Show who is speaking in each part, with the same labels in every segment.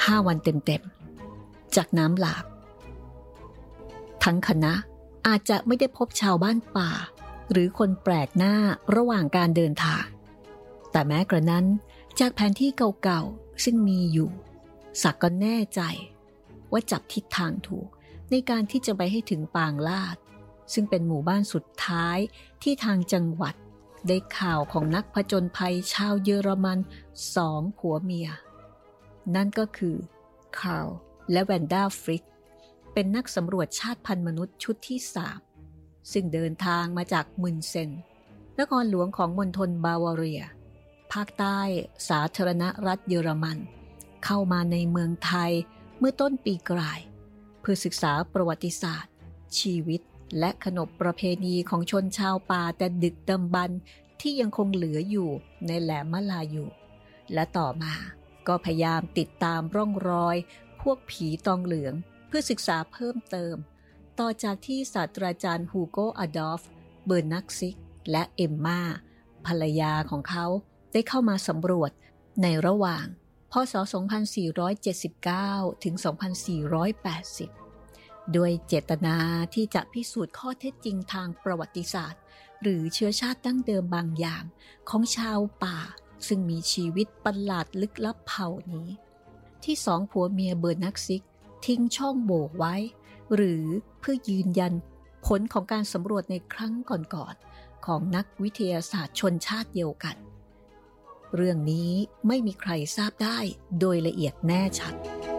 Speaker 1: 5 วันเต็มๆจากน้ำหลากทั้งคณะอาจจะไม่ได้พบชาวบ้านป่าหรือคนแปลกหน้าระหว่างการเดินทางแต่แม้กระนั้นจากแผนที่เก่าๆซึ่งมีอยู่ศักดิ์ก็แน่ใจว่าจับทิศทางถูกในการที่จะไปให้ถึงปางลาดซึ่งเป็นหมู่บ้านสุดท้ายที่ทางจังหวัดได้ข่าวของนักผจญภัยชาวเยอรมัน2 ผัวเมียนั่นก็คือคาร์ลและแวนดาฟริกเป็นนักสำรวจชาติพันธุ์มนุษย์ชุดที่3ซึ่งเดินทางมาจากมุนเซนนครหลวงของมณฑลบาวาเรียภาคใต้สาธารณรัฐเยอรมันเข้ามาในเมืองไทยเมื่อต้นปีกลายเพื่อศึกษาประวัติศาสตร์ชีวิตและขนบประเพณีของชนชาวป่าแต่ดึกดำบรรพ์ที่ยังคงเหลืออยู่ในแหลมมะลายูและต่อมาก็พยายามติดตามร่องรอยพวกผีตองเหลืองเพื่อศึกษาเพิ่มเติมต่อจากที่ศาสตราจารย์ฮูโกอดอล์ฟเบอร์นักซิกและเอมมาภรรยาของเขาได้เข้ามาสำรวจในระหว่างพ.ศ. 2479 ถึง 2480 โดยเจตนาที่จะพิสูจน์ข้อเท็จจริงทางประวัติศาสตร์หรือเชื้อชาติดั้งเดิมบางอย่างของชาวป่าซึ่งมีชีวิตประหลาดลึกลับเผ่านี้ที่2 ผัวเมียเบอร์นักซิกทิ้งช่องโหว่ไว้หรือเพื่อยืนยันผลของการสำรวจในครั้งก่อนๆของนักวิทยาศาสตร์ชนชาติเดียวกันเรื่องนี้ไม่มีใครทราบได้โดยละเอียดแน่ชัด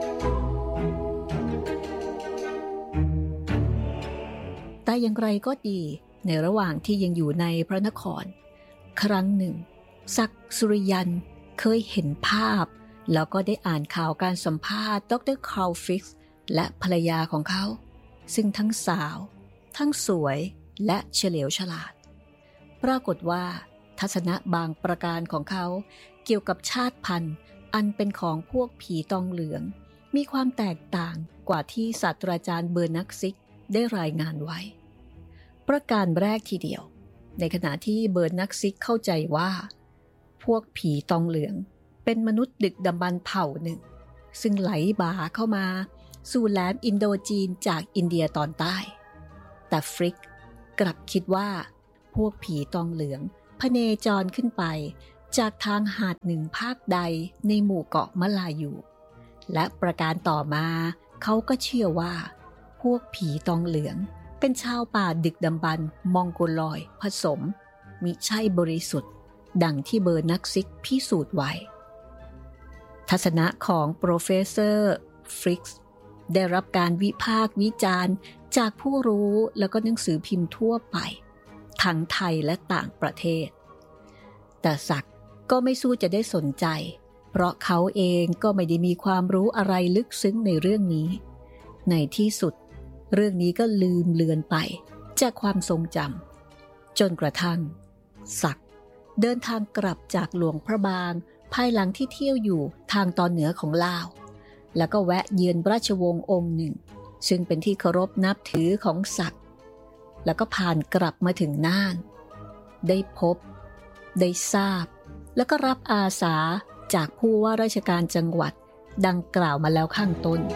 Speaker 1: แต่อย่างไรก็ดีในระหว่างที่ยังอยู่ในพระนครครั้งหนึ่งศักดิ์สุริยันเคยเห็นภาพแล้วก็ได้อ่านข่าวการสัมภาษณ์ดร.คาร์ลฟิกซ์และภรรยาของเขาซึ่งทั้งสาวทั้งสวยและเฉลียวฉลาดปรากฏว่าทัศนะบางประการของเขาเกี่ยวกับชาติพันธุ์อันเป็นของพวกผีตองเหลืองมีความแตกต่างกว่าที่ศาสตราจารย์เบอร์นักซิกได้รายงานไว้ประการแรกทีเดียวในขณะที่เบอร์นักซิกเข้าใจว่าพวกผีตองเหลืองเป็นมนุษย์ดึกดำบรรพ์เผ่าหนึ่งซึ่งไหลบ่าเข้ามาสู่แหลมอินโดจีนจากอินเดียตอนใต้แต่ฟริกกลับคิดว่าพวกผีตองเหลืองพเนจรขึ้นไปจากทางหาดหนึ่งภาคใดในหมู่เกาะมะลายูและประการต่อมาเขาก็เชื่อว่าพวกผีตองเหลืองเป็นชาวป่าดึกดำบรรพ์มองโกลอยผสมมิใช่บริสุทธิ์ดังที่เบอร์นักซิกพิสูจน์ไว้ทัศนะของโปรเฟสเซอร์ฟริกซ์ได้รับการวิพากษ์วิจารณ์จากผู้รู้แล้วก็หนังสือพิมพ์ทั่วไปทั้งไทยและต่างประเทศแต่ศักดิ์ก็ไม่สู้จะได้สนใจเพราะเขาเองก็ไม่ได้มีความรู้อะไรลึกซึ้งในเรื่องนี้ในที่สุดเรื่องนี้ก็ลืมเลือนไปจากความทรงจำจนกระทั่งศักดิ์เดินทางกลับจากหลวงพระบางภายหลังที่เที่ยวอยู่ทางตอนเหนือของลาวแล้วก็แวะเยือนราชวงศ์องค์หนึ่งซึ่งเป็นที่เคารพนับถือของศักดิ์แล้วก็ผ่านกลับมาถึงน่านได้พบได้ทราบแล้วก็รับอาสาจากผู้ว่าราชการจังหวัดดังกล่าวมาแล้วข้างต้น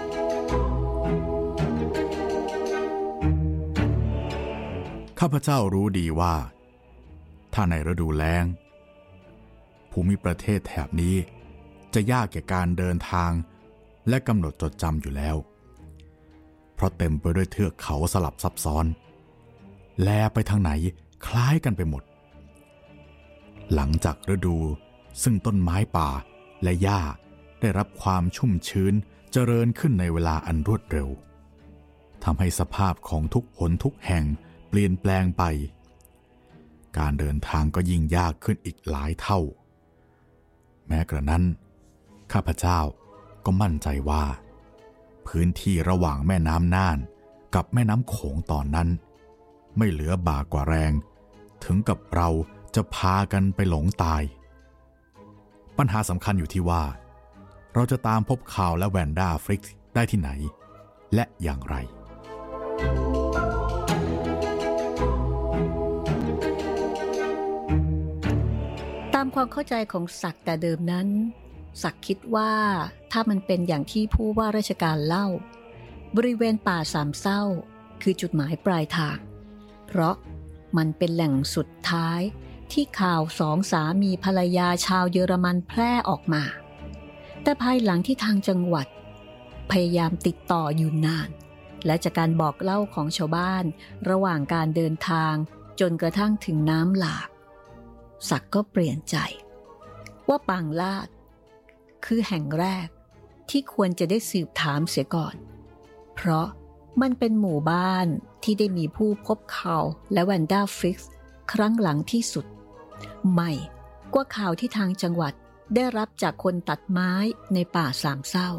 Speaker 2: ข้าพเจ้ารู้ดีว่าถ้าในฤดูแล้งภูมิประเทศแถบนี้จะยากแก่การเดินทางและกำหนดจดจำอยู่แล้วเพราะเต็มไปด้วยเทือกเขาสลับซับซ้อนแลไปทางไหนคล้ายกันไปหมดหลังจากฤดูซึ่งต้นไม้ป่าและหญ้าได้รับความชุ่มชื้นเจริญขึ้นในเวลาอันรวดเร็วทำให้สภาพของทุกหนทุกแห่งเปลี่ยนแปลงไปการเดินทางก็ยิ่งยากขึ้นอีกหลายเท่าแม้กระนั้นข้าพเจ้าก็มั่นใจว่าพื้นที่ระหว่างแม่น้ำน่านกับแม่น้ำโขงตอนนั้นไม่เหลือบากกว่าแรงถึงกับเราจะพากันไปหลงตายปัญหาสำคัญอยู่ที่ว่าเราจะตามพบคาร์ลและแวนดาฟริกซ์ได้ที่ไหนและอย่างไร
Speaker 1: ตามความเข้าใจของศักดิ์แต่เดิมนั้นศักดิ์คิดว่าถ้ามันเป็นอย่างที่ผู้ว่าราชการเล่าบริเวณป่าสามเศร้าคือจุดหมายปลายทางเพราะมันเป็นแหล่งสุดท้ายที่ข่าวสองสามีภรรยาชาวเยอรมันแพร่ออกมาแต่ภายหลังที่ทางจังหวัดพยายามติดต่ออยู่นานและจากการบอกเล่าของชาวบ้านระหว่างการเดินทางจนกระทั่งถึงน้ำหลากศักดิ์ก็เปลี่ยนใจว่าปางลาดคือแห่งแรกที่ควรจะได้สืบถามเสียก่อนเพราะมันเป็นหมู่บ้านที่ได้มีผู้พบข่าวและแวนด้าฟิกซ์ครั้งหลังที่สุดใหม่กว่าข่าวที่ทางจังหวัดได้รับจากคนตัดไม้ในป่าสามเศร้า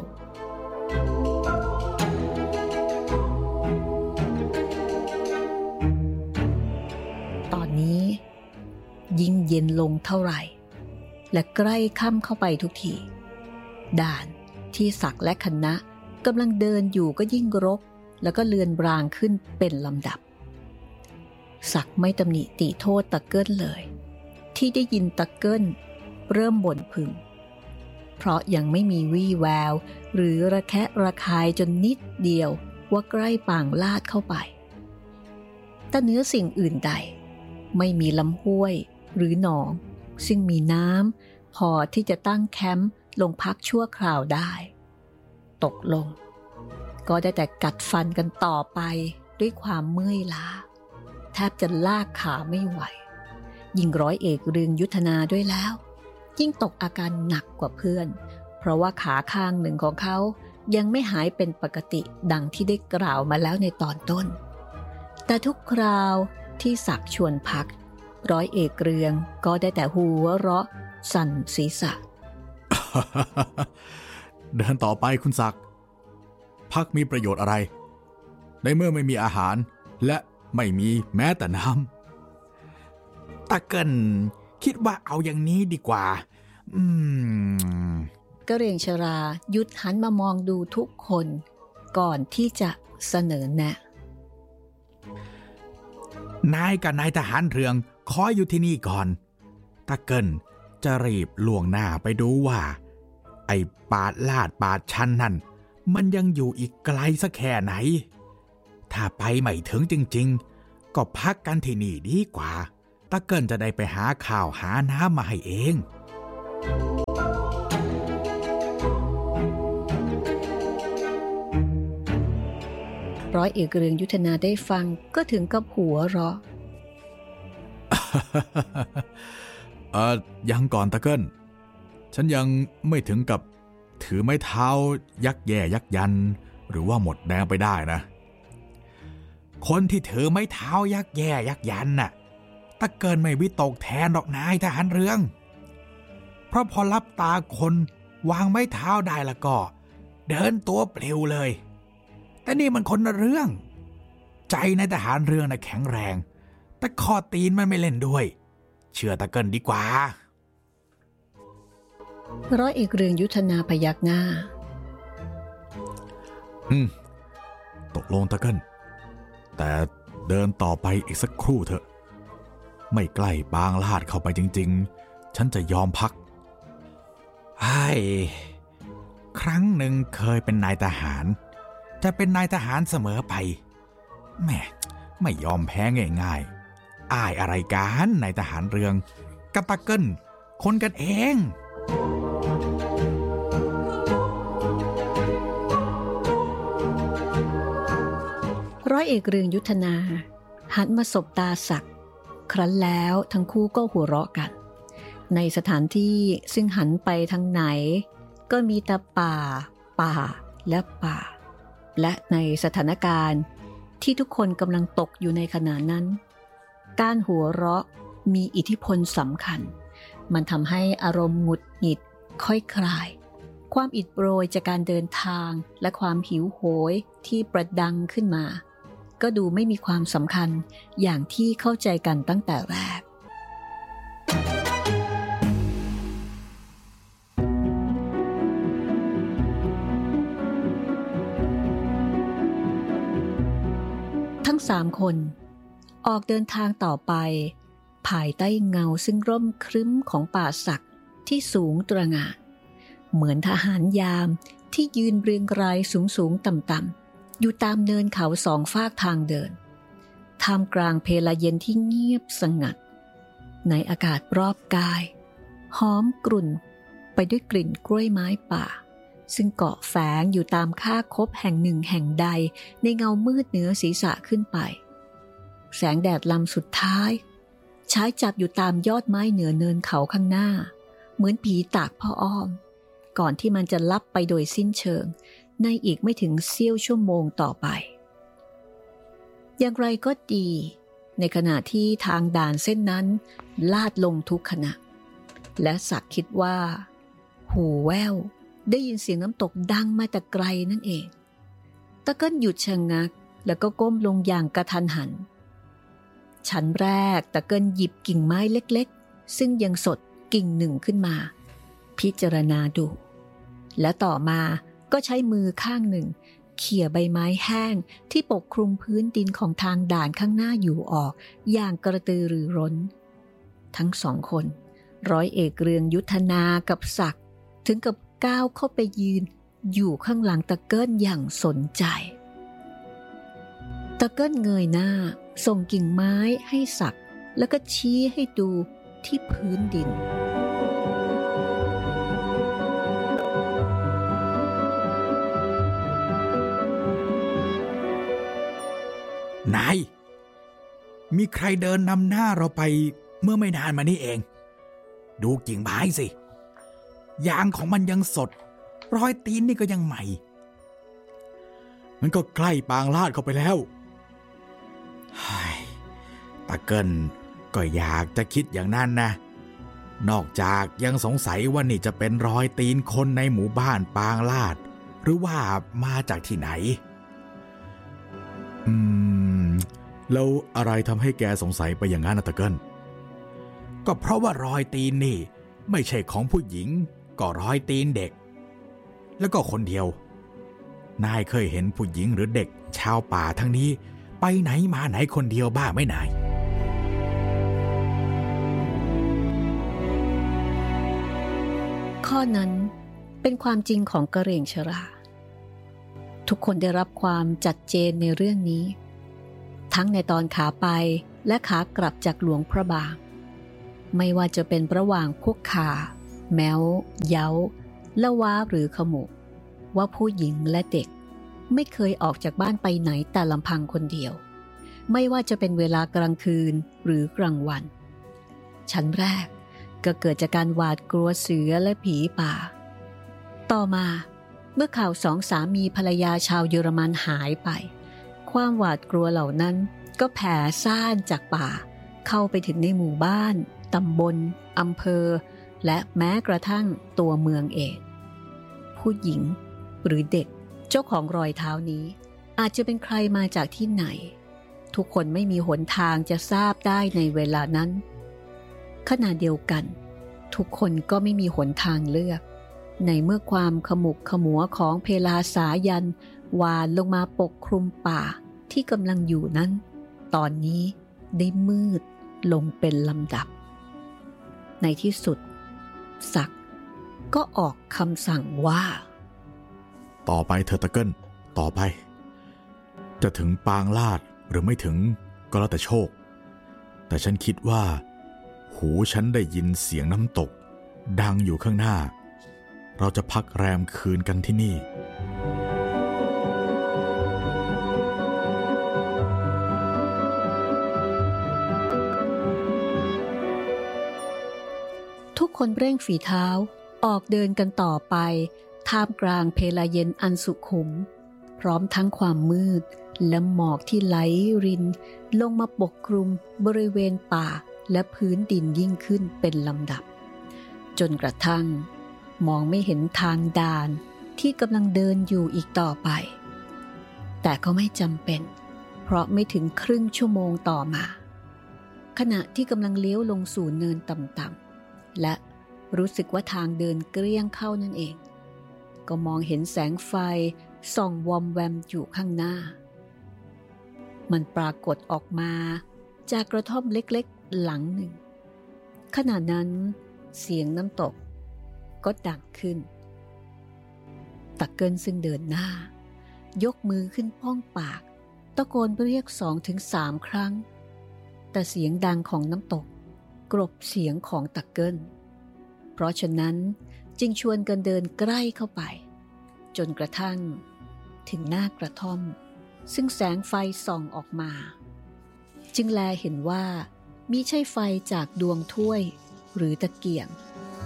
Speaker 1: ตอนนี้ยิ่งเย็นลงเท่าไหร่และใกล้ค่ำเข้าไปทุกทีด่านที่ศักดิ์และคณะกำลังเดินอยู่ก็ยิ่งรกแล้วก็เลือนรางขึ้นเป็นลำดับศักดิ์ไม่ตำหนิติโทษตะเกิ้ลเลยที่ได้ยินตะเกิ้ลเริ่มบ่นพึมเพราะยังไม่มีวี่แววหรือระแคะระคายจนนิดเดียวว่าใกล้ปางลาดเข้าไปแต่เหนือสิ่งอื่นใดไม่มีลำห้วยหรือหนองซึ่งมีน้ำพอที่จะตั้งแคมป์ลงพักชั่วคราวได้ตกลงก็ได้แต่กัดฟันกันต่อไปด้วยความเมื่อยล้าแทบจะลากขาไม่ไหวยิ่งร้อยเอกเรืองยุทธนาด้วยแล้วยิ่งตกอาการหนักกว่าเพื่อนเพราะว่าขาข้างหนึ่งของเขายังไม่หายเป็นปกติดังที่ได้กล่าวมาแล้วในตอนต้นแต่ทุกคราวที่ศักดิ์ชวนพักร้อยเอกเรืองก็ได้แต่หัวเราะสั่นศีรษะ
Speaker 2: เดินต่อไปคุณศักดิ์พักมีประโยชน์อะไรในเมื่อไม่มีอาหารและไม่มีแม้แต่น้ำตะเกิลคิดว่าเอาอย่างนี้ดีกว่าก
Speaker 1: ระเหรี่ยงชราหยุดหันมามองดูทุกคนก่อนที่จะเสนอแนะ
Speaker 3: นายกับนายทหารเรืองคอยอยู่ที่นี่ก่อนตะเกิลจะรีบล่วงหน้าไปดูว่าไอ้ปาดลาดปาดชันนั่นมันยังอยู่อีกไกลสักแค่ไหนถ้าไปไม่ถึงจริงๆก็พักกันที่นี่ดีกว่าตะเกิลจะได้ไปหาข้าวหาน้ำมาให้เอง
Speaker 1: ร้อยเอกเรืองยุทธนาได้ฟังก็ถึงกับหัวเราะ
Speaker 2: ยังก่อนตะเกิ้ลฉันยังไม่ถึงกับถือไม้เท้ายักแย่ยักยันหรือว่าหมดแดงไปได้นะ
Speaker 3: คนที่ถือไม้เท้ายักแย่ยักยันน่ะตะเกิลไม่วิตกแทนหรอกนายทหารเรืองเพราะพอรับตาคนวางไม้เท้าได้แล้วก็เดินตัวเปลิวเลยแต่นี่มันคนละเรื่องใจในทหารเรืองน่ะแข็งแรงแต่ข้อตีนมันไม่เล่นด้วยเชื่อตะเกิลดีกว่า
Speaker 1: ร้อยเอกเรืองยุทธนาพยักหน้า
Speaker 2: ตกลงตะเกิ้ลแต่เดินต่อไปอีกสักครู่เถอะไม่ใกล้ปางลาดเข้าไปจริงๆฉันจะยอมพัก
Speaker 3: ครั้งหนึ่งเคยเป็นนายทหารจะเป็นนายทหารเสมอไปแม่ไม่ยอมแพ้ง่ายๆอ้ายอะไรกันนายทหารเรืองกับตะเกิ้ลคนกันเอง
Speaker 1: ร้อยเอกเรืองยุทธนาหันมาสบตาศักดิ์ครั้นแล้วทั้งคู่ก็หัวเราะกันในสถานที่ซึ่งหันไปทางไหนก็มีแต่ป่าและป่าและในสถานการณ์ที่ทุกคนกำลังตกอยู่ในขณะนั้นการหัวเราะมีอิทธิพลสำคัญมันทำให้อารมณ์หงุดหงิดค่อยคลายความอิดโรยจากการเดินทางและความหิวโหยที่ประดังขึ้นมาก็ดูไม่มีความสำคัญอย่างที่เข้าใจกันตั้งแต่แรกทั้ง3 คนออกเดินทางต่อไปภายใต้เงาซึ่งร่มครึ้มของป่าสักที่สูงตระหง่านเหมือนทหารยามที่ยืนเรียงรายสูงๆต่ำๆอยู่ตามเนินเขาสองฟากทางเดินท่ามกลางเพลาเย็นที่เงียบสงัดในอากาศรอบกายหอมกรุ่นไปด้วยกลิ่นกล้วยไม้ป่าซึ่งเกาะแฝงอยู่ตามค่าคบแห่งหนึ่งแห่งใดในเงามืดเหนือศีรษะขึ้นไปแสงแดดลำสุดท้ายฉายจับอยู่ตามยอดไม้เหนือเนินเขาข้างหน้าเหมือนผีตากผ้าอ้อมก่อนที่มันจะลับไปโดยสิ้นเชิงในอีกไม่ถึงเสี้ยวชั่วโมงต่อไปอย่างไรก็ดีในขณะที่ทางด่านเส้นนั้นลาดลงทุกขณะและศักดิ์คิดว่าหูแว่วได้ยินเสียงน้ำตกดังมาแต่ไกลนั่นเองตะเกิ้ลหยุดชะงักแล้วก็ก้มลงอย่างกระทันหันชั้นแรกตะเกิ้ลหยิบกิ่งไม้เล็กๆซึ่งยังสดกิ่งหนึ่งขึ้นมาพิจารณาดูและต่อมาก็ใช้มือข้างหนึ่งเขี่ยใบไม้แห้งที่ปกคลุมพื้นดินของทางด่านข้างหน้าอยู่ออกอย่างกระตือรือร้นทั้งสองคนร้อยเอกเรืองยุทธนากับศักดิ์ถึงกับก้าวเข้าไปยืนอยู่ข้างหลังตะเกิ้ลอย่างสนใจตะเกิ้ลเงยหน้าส่งกิ่งไม้ให้ศักดิ์แล้วก็ชี้ให้ดูที่พื้นดิน
Speaker 3: นายมีใครเดินนำหน้าเราไปเมื่อไม่นานมานี้เองดูกิ่งไม้สิยางของมันยังสดรอยตีนนี่ก็ยังใหม่
Speaker 2: มันก็ใกล้ปางลาดเข้าไปแล้ว
Speaker 3: ตะเกิ้ลก็อยากจะคิดอย่างนั้นนะนอกจากยังสงสัยว่านี่จะเป็นรอยตีนคนในหมู่บ้านปางลาดหรือว่ามาจากที่ไหน
Speaker 2: แล้วอะไรทำให้แกสงสัยไปอย่างนั้นนะตะเกิ้ล
Speaker 3: ก็เพราะว่ารอยตีนนี่ไม่ใช่ของผู้หญิงก็รอยตีนเด็กแล้วก็คนเดียวนายเคยเห็นผู้หญิงหรือเด็กชาวป่าทั้งนี้ไปไหนมาไหนคนเดียวบ้างไหมนาย
Speaker 1: ข้อนั้นเป็นความจริงของกระเหรี่ยงชราทุกคนได้รับความจัดเจนในเรื่องนี้ทั้งในตอนขาไปและขากลับจากหลวงพระบางไม่ว่าจะเป็นระหว่างพวกข่าแม้วเย้าละว้าหรือขมุว่าผู้หญิงและเด็กไม่เคยออกจากบ้านไปไหนแต่ลำพังคนเดียวไม่ว่าจะเป็นเวลากลางคืนหรือกลางวันชั้นแรกก็เกิดจากการหวาดกลัวเสือและผีป่าต่อมาเมื่อข่าวสองสามีภรรยาชาวเยอรมันหายไปความหวาดกลัวเหล่านั้นก็แผ่ซ่านจากป่าเข้าไปถึงในหมู่บ้านตำบลอำเภอและแม้กระทั่งตัวเมืองเองผู้หญิงหรือเด็กเจ้าของรอยเท้านี้อาจจะเป็นใครมาจากที่ไหนทุกคนไม่มีหนทางจะทราบได้ในเวลานั้นขณะเดียวกันทุกคนก็ไม่มีหนทางเลือกในเมื่อความขมุกขมัวของเพลาสายันหวานลงมาปกคลุมป่าที่กำลังอยู่นั้นตอนนี้ได้มืดลงเป็นลำดับในที่สุดศักดิ์ก็ออกคำสั่งว่า
Speaker 2: ต่อไปเธอตะเกิ้ลต่อไปจะถึงปางลาดหรือไม่ถึงก็แล้วแต่โชคแต่ฉันคิดว่าหูฉันได้ยินเสียงน้ำตกดังอยู่ข้างหน้าเราจะพักแรมคืนกันที่นี่
Speaker 1: ทุกคนเร่งฝีเท้าออกเดินกันต่อไปท่ามกลางเพลาเย็นอันสุขุมพร้อมทั้งความมืดและหมอกที่ไหลรินลงมาปกคลุมบริเวณป่าและพื้นดินยิ่งขึ้นเป็นลำดับจนกระทั่งมองไม่เห็นทางด่านที่กำลังเดินอยู่อีกต่อไปแต่ก็ไม่จำเป็นเพราะไม่ถึงครึ่งชั่วโมงต่อมาขณะที่กำลังเลี้ยวลงสู่เนินต่ำๆและรู้สึกว่าทางเดินเกลี้ยงเข้านั่นเองก็มองเห็นแสงไฟส่องวอมแวมอยู่ข้างหน้ามันปรากฏออกมาจากกระท่อมเล็กๆหลังหนึ่งขณะนั้นเสียงน้ำตกก็ดังขึ้นตักเกิลซึ่งเดินหน้ายกมือขึ้นป้องปากตะโกนเรียก2-3 ครั้งแต่เสียงดังของน้ำตกกลบเสียงของตักเกิลเพราะฉะนั้นจึงชวนกันเดินใกล้เข้าไปจนกระทั่งถึงหน้ากระท่อมซึ่งแสงไฟส่องออกมาจึงแลเห็นว่ามิใช่ไฟจากดวงถ้วยหรือตะเกียง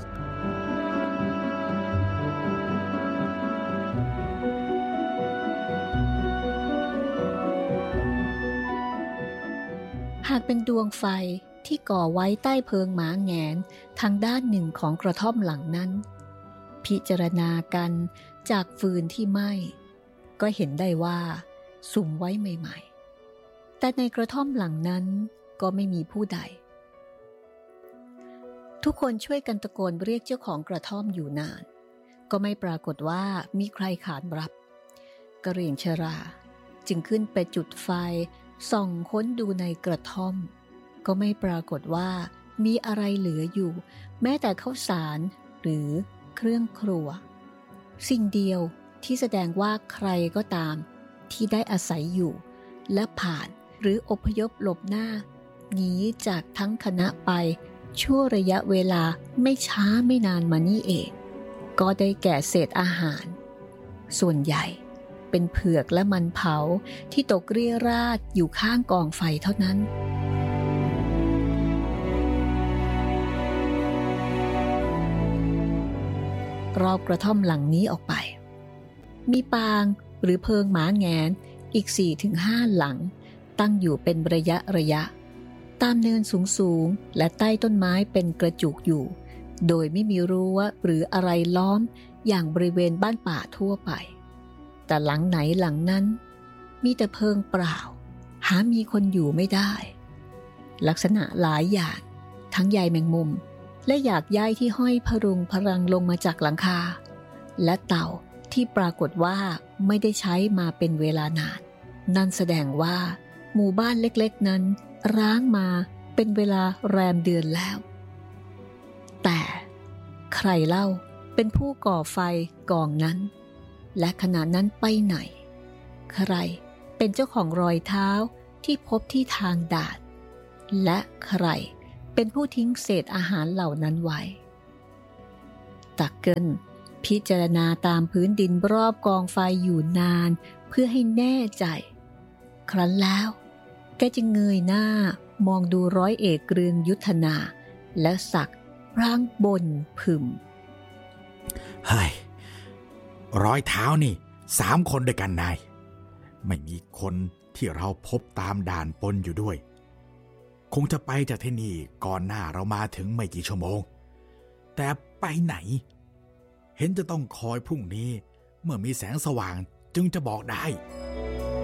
Speaker 1: หากเป็นดวงไฟที่ก่อไว้ใต้เพิงหมาแหงนทางด้านหนึ่งของกระท่อมหลังนั้นพิจารณากันจากฟืนที่ไหม้ก็เห็นได้ว่าสุมไว้ใหม่ๆแต่ในกระท่อมหลังนั้นก็ไม่มีผู้ใดทุกคนช่วยกันตะโกนเรียกเจ้าของกระท่อมอยู่นานก็ไม่ปรากฏว่ามีใครขานรับกระเหรี่ยงชราจึงขึ้นไปจุดไฟส่องค้นดูในกระท่อมก็ไม่ปรากฏว่ามีอะไรเหลืออยู่แม้แต่ข้าวสารหรือเครื่องครัวสิ่งเดียวที่แสดงว่าใครก็ตามที่ได้อาศัยอยู่และผ่านหรืออพยพหลบหน้าหนีจากทั้งคณะไปชั่วระยะเวลาไม่ช้าไม่นานมานี่เองก็ได้แก่เศษอาหารส่วนใหญ่เป็นเผือกและมันเผาที่ตกเรี่ยราดอยู่ข้างกองไฟเท่านั้นรอบกระท่อมหลังนี้ออกไปมีปางหรือเพิงหมาแหงนอีก 4-5 หลังตั้งอยู่เป็นระยะตามเนินสูงและใต้ต้นไม้เป็นกระจุกอยู่โดยไม่มีรั้วหรืออะไรล้อมอย่างบริเวณบ้านป่าทั่วไปแต่หลังไหนหลังนั้นมีแต่เพิงเปล่าหามีคนอยู่ไม่ได้ลักษณะหลายอย่างทั้งใยแมงมุมและหยากใยที่ห้อยพรุงพรังลงมาจากหลังคาและเต่าที่ปรากฏว่าไม่ได้ใช้มาเป็นเวลานานนั่นแสดงว่าหมู่บ้านเล็กๆนั้นร้างมาเป็นเวลาแรมเดือนแล้วแต่ใครเล่าเป็นผู้ก่อไฟกองนั้นและขณะนั้นไปไหนใครเป็นเจ้าของรอยเท้าที่พบที่ทางด่านและใครเป็นผู้ทิ้งเศษอาหารเหล่านั้นไว้ตักเกิลพิจารณาตามพื้นดินรอบกองไฟอยู่นานเพื่อให้แน่ใจครั้นแล้วแกจึงเงยหน้ามองดูร้อยเอกเรืองยุทธนาและศักดิ์พร่างบ่นพึม
Speaker 3: เฮ้ยรอยเท้านี่3 คนด้วยกันนายไม่มีคนที่เราพบตามด่านปนอยู่ด้วยคงจะไปจากที่นี่ก่อนหน้าเรามาถึงไม่กี่ชั่วโมงแต่ไปไหนเห็นจะต้องคอยพรุ่งนี้เมื่อมีแสงสว่างจึงจะบอกได้